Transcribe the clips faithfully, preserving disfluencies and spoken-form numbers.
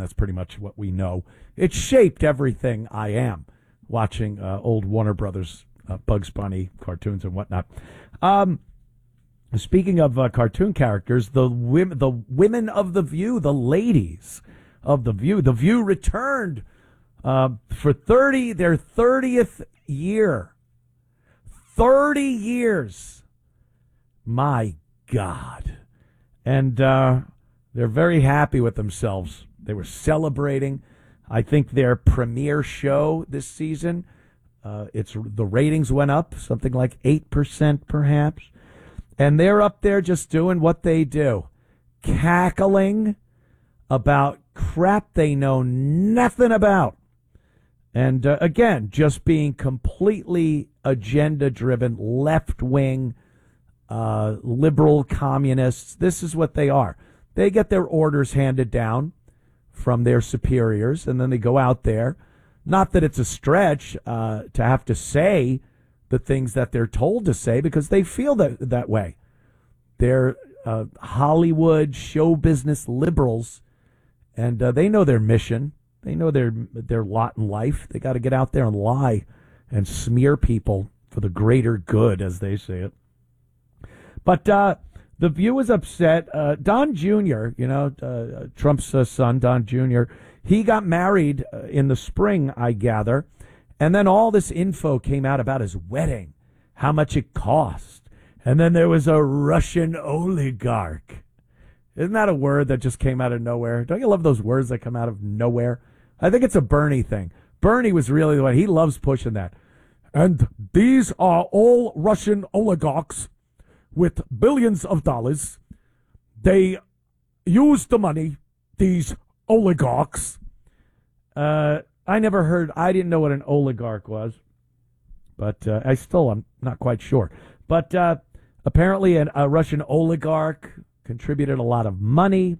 that's pretty much what we know. It shaped everything I am, watching uh, old Warner Brothers uh, Bugs Bunny cartoons and whatnot. Um, speaking of uh, cartoon characters, the women, the women of The View, the ladies of The View, The View returned uh, for thirty their thirtieth year. thirty years. My God. And uh, they're very happy with themselves. They were celebrating, I think, their premiere show this season. Uh, it's the ratings went up, something like eight percent perhaps. And they're up there just doing what they do, cackling about crap they know nothing about. And uh, again, just being completely agenda-driven, left-wing, uh, liberal communists. This is what they are. They get their orders handed down from their superiors, and then they go out there. Not that it's a stretch uh, to have to say the things that they're told to say, because they feel that that way. They're uh, Hollywood show business liberals, and uh, they know their mission. They know their their lot in life. They got to get out there and lie and smear people for the greater good, as they say it. But uh, The View is upset. Uh, Don Junior, you know, uh, Trump's uh, son, Don Junior, he got married uh, in the spring, I gather. And then all this info came out about his wedding, how much it cost. And then there was a Russian oligarch. Isn't that a word that just came out of nowhere? Don't you love those words that come out of nowhere? I think it's a Bernie thing. Bernie was really the one. He loves pushing that. And these are all Russian oligarchs with billions of dollars. They use the money, these oligarchs. Uh, I never heard, I didn't know what an oligarch was. But uh, I still am not quite sure. But uh, apparently an, a Russian oligarch contributed a lot of money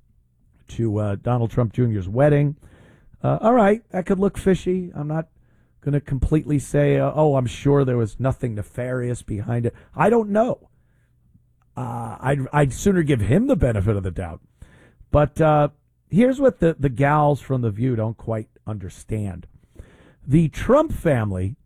to uh, Donald Trump Junior's wedding. Uh, all right, that could look fishy. I'm not going to completely say, uh, oh, I'm sure there was nothing nefarious behind it. I don't know. Uh, I'd, I'd sooner give him the benefit of the doubt. But uh, here's what the, the gals from The View don't quite understand. The Trump family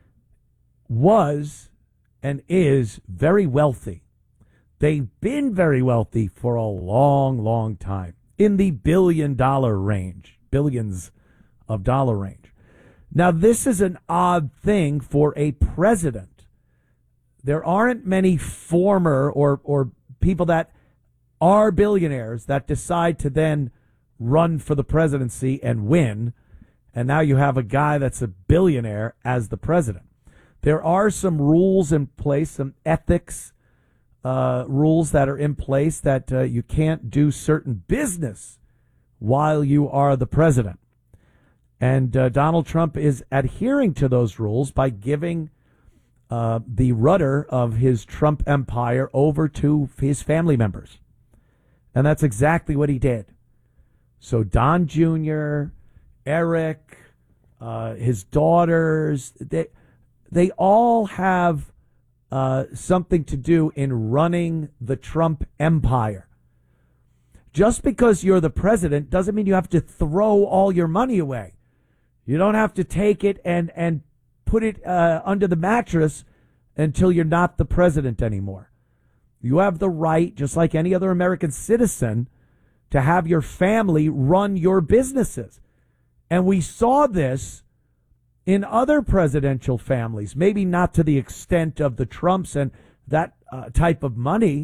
was and is very wealthy. They've been very wealthy for a long, long time, in the billion dollar range, billions of dollar range. Now, this is an odd thing for a president. There aren't many former or, or people that are billionaires that decide to then run for the presidency and win. And now you have a guy that's a billionaire as the president. There are some rules in place, some ethics uh, rules that are in place that uh, you can't do certain business while you are the president. And uh, Donald Trump is adhering to those rules by giving uh, the rudder of his Trump empire over to his family members. And that's exactly what he did. So Don Junior, Eric, uh, his daughters, they, they all have uh, something to do in running the Trump empire. Just because you're the president doesn't mean you have to throw all your money away. You don't have to take it and, and put it uh, under the mattress until you're not the president anymore. You have the right, just like any other American citizen, to have your family run your businesses. And we saw this in other presidential families, maybe not to the extent of the Trumps and that uh, type of money,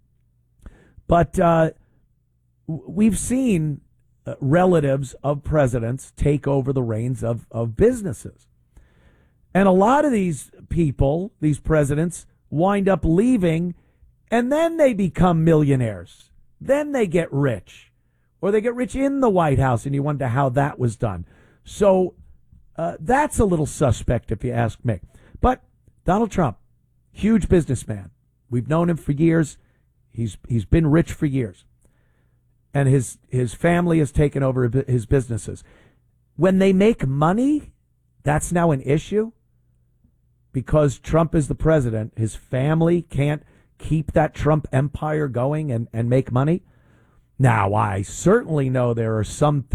but uh, we've seen uh, relatives of presidents take over the reins of, of businesses. And a lot of these people, these presidents, wind up leaving, and then they become millionaires. Then they get rich, or they get rich in the White House, and you wonder how that was done. So uh, that's a little suspect, if you ask me. But Donald Trump, huge businessman. We've known him for years. He's he's been rich for years, and his his family has taken over his businesses. When they make money, that's now an issue because Trump is the president. His family can't keep that Trump empire going and, and make money. Now, I certainly know there are some